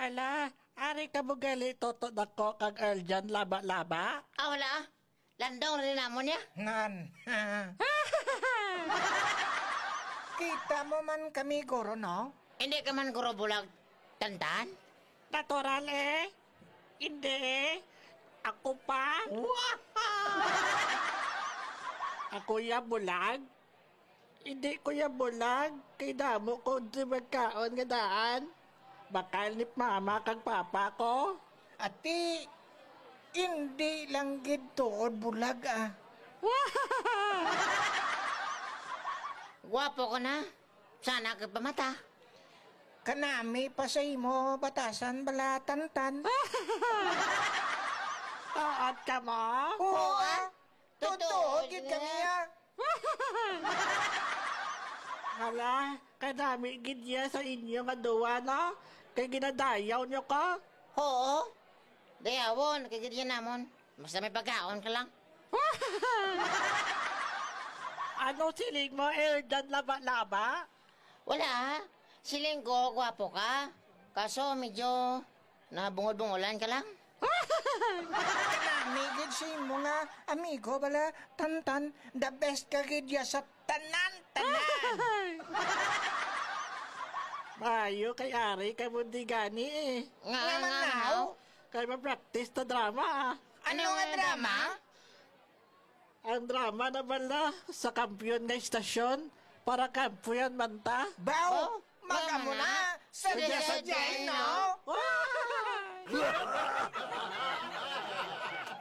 Ala, ari ka mo gali toto dako kag Earl dyan laba-laba? Wala. Landong rin namon niya. Nan. Kita mo man kami, Goro, no? Hindi ka man guro bulag tantan. Natural eh. Hindi. Ako pa. Ako ya bulag. Hindi ko ya bulag. Kay damo ko di magkaon nga daan. Bakal ni mama kag papa ko. Ati, hindi lang gid tuod bulag, ah. Gwapo ko na. Sana ka pamata. Kanami pa sa imo, batasan bala tantan. Taot ka mo? Oo, ah. Totoo, gid kami, ah. Hala, kadami gidya sa inyo nga duwa, no? Kay ginadayaw nyo ko. Oo. Dayawon, kagidyan namon. Basta may pagkaon ka lang. Ano siling mo, Erdan laba-laba? Wala. Siling ko, gwapo ka. Kaso medyo nabungol-bungolan ka lang. Kanami gid sa imo nga, amigo bala tantan, the best ka gid ya sa tanan-tanan. Mayo kay Ari kay mundi gani eh. Nga, Naman. Kay ma-practice ta drama ah. Ano nga drama? Ang drama na bala sa kampiyon nga istasyon para kampiyon man ta. Baw, maga mo na. Sadya-sadya, no? Wow!